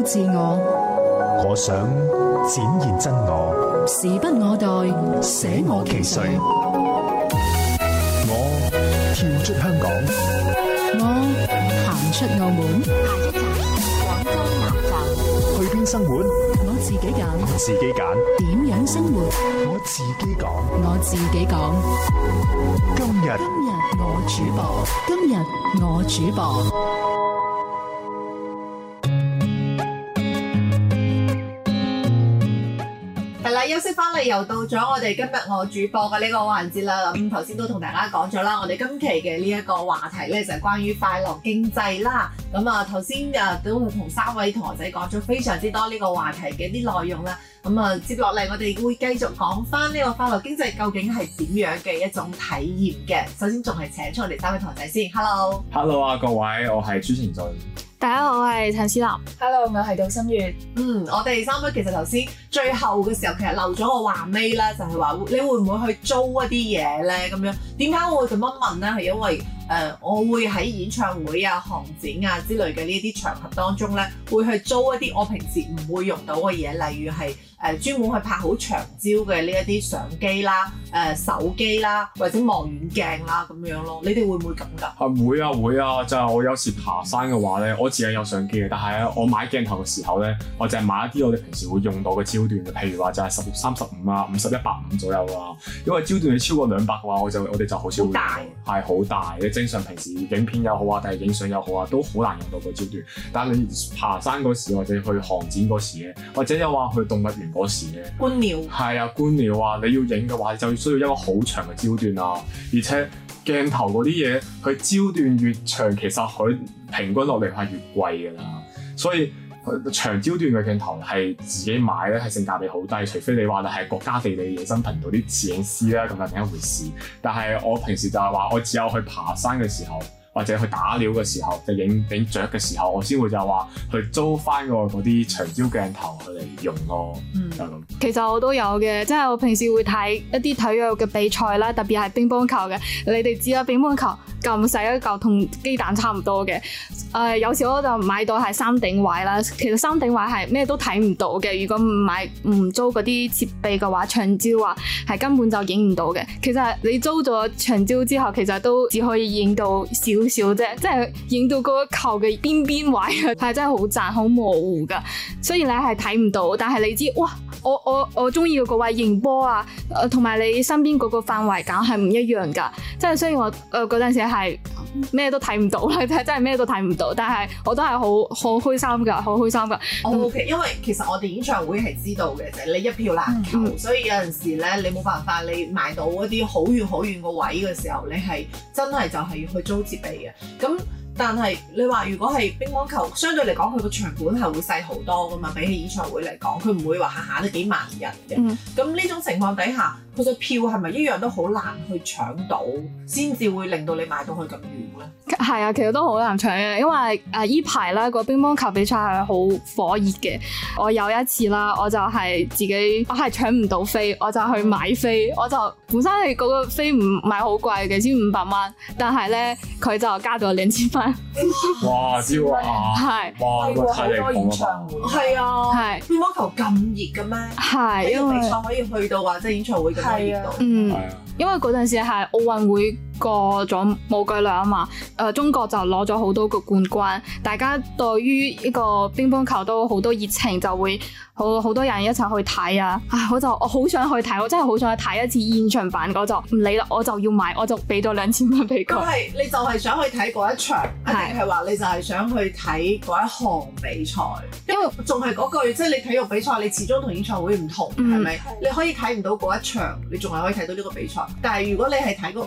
自我， 我想展現真我， 時不我待，捨我其誰。 我跳出香港， 我行出澳門， 廣州南站， 去邊生活？ 我自己揀， 自己揀， 點樣生活？ 我自己講。 我自己講。 今日我主播，今日我主播。 休息翻嚟又到咗我哋今日我主播嘅呢個環節啦。咁頭先都同大家講咗啦，我哋今期嘅呢一個話題咧就係關於快樂經濟啦。咁啊頭先都同三位同學仔講咗非常之多呢個話題嘅啲內容啦。咁啊接落嚟我哋會繼續講翻呢個快樂經濟究竟係點樣嘅一種體驗嘅。首先仲係請出我哋三位同學仔先。Hello 啊各位，我係朱晴俊。 大家好，我係陳思南。 Hello，我係杜心月。 我哋三位其實頭先最後嘅時候，其實漏咗個話尾啦，就係話你會唔會去租一啲嘢咧？咁樣點解我會咁樣問咧？係因為我會喺演唱會啊、航展啊之類嘅呢啲場合當中咧，會去租一啲我平時唔會用到嘅嘢，例如係專門去拍好長焦嘅呢一啲相機啦、手機啦，或者望遠鏡啦咁樣咯。你哋會唔會咁㗎？ 會啊，就係我有時爬山嘅話咧，我自己有相機嘅，但係咧我買鏡頭嘅時候咧，我就係買一啲我哋平時會用到嘅焦段嘅，譬如話就係10-35啊、50-150左右啊。因為焦段你超過200嘅話，我哋就好少會用到，係好大嘅。正常平時影片又好啊，定係影相又好啊，都好難用到個焦段。但係你爬山嗰時，或者去航展嗰時咧，或者又話去動物園嗰時咧， 觀鳥係啊，觀鳥啊，你要影嘅話就需要一個好長嘅焦段啊，而且鏡頭嗰啲嘢，佢焦段越長，其實佢平均落嚟係越貴㗎啦。所以長焦段嘅鏡頭係自己買咧，係性價比好低，除非你話你係國家地理野生頻道啲攝影師啦，咁就另一回事。但係我平時就係話，我只有去爬山嘅時候，或者去打鳥嘅時候，就影雀嘅時候，我先會就話去租翻嗰啲長焦鏡頭去嚟用咯。就咁。 其實我都有嘅，即係我平時會睇一啲體育嘅比賽啦，特別係乒乓球嘅。你哋知啦，乒乓球咁細一嚿，同雞蛋差唔多嘅。有時我就買到係三頂位啦。其實三頂位係咩都睇唔到嘅。如果唔租嗰啲設備嘅話，長焦啊係根本就影唔到嘅。其實你租咗長焦之後，其實都只可以影到少少啫，即係影到嗰個球嘅邊位啊，係真係好窄、好模糊噶。雖然你係睇唔到，但係你知哇，我中意嘅嗰位影波啊，同埋你身邊嗰個範圍感係唔一樣噶。即係雖然我嗰陣時係咩都睇唔到啦，真係咩都睇唔到，但係我都係好開心噶，好開心噶。 OK，因為其實我哋演唱會係知道嘅，就係你一票難求，所以有陣時咧你冇辦法，你買到一啲好遠好遠個位嘅時候，你係真係就係要去租設備嘅。咁但係你話如果係乒乓球，相對嚟講佢個場館係會細好多噶嘛，比起演唱會嚟講，佢唔會話下下都幾萬人嘅。咁呢種情況底下，佢個票係咪一樣都好難去搶到，先至會令到你買到去咁遠咧？ 係啊，其實都好難搶嘅，因為依排啦個乒乓球比賽係好火熱嘅。我有一次啦，我就係我係搶唔到飛，我就去買飛，我就本身係嗰個飛唔係好貴嘅，先500蚊，但係咧佢就加咗2000蚊。 哇！招啊！ 係哇！咁太離譜啦！ 係啊， 係乒乓球咁熱嘅咩？ 係因為比賽可以去到話即係演唱會咁樣熱到。 因為嗰陣時係奧運會過咗冇幾耐啊嘛，中國就攞咗好多個冠軍，大家對於呢個乒乓球都好多熱情，就會好多人一齊去睇啊！我好想去睇，我真係好想去睇一次現場版，我就唔理啦，我就要買，我就俾咗2000蚊俾佢。 咁係你就係想去睇嗰一場，定係話你就係想去睇嗰一項比賽？因為仲係嗰句，即係你體育比賽，你始終同演唱會唔同，係咪？你可以睇唔到嗰一場，你仲係可以睇到呢個比賽。但係如果你係睇